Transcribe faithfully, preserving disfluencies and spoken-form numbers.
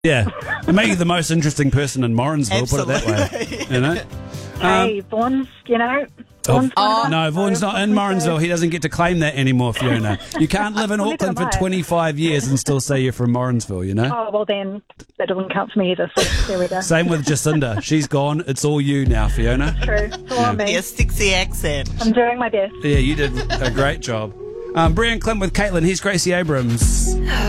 Yeah, it make you the most interesting person in Morrinsville, put it that way. You know? Hey, Um, Vaughan's, you know. Oh, Vaughan's oh, one no, of us, Vaughan's so not in probably Morrinsville. He doesn't get to claim that anymore, Fiona. You can't live in Well, Auckland for neither am I. twenty-five years and still say you're from Morrinsville, you know? Oh, well then, that doesn't count for me either, so there we go. Same with Jacinda. She's gone. It's all you now, Fiona. True. It's all on me. Your sexy accent. I'm doing my best. Yeah, you did a great job. Um, Brian Clint with Caitlin. He's Gracie Abrams.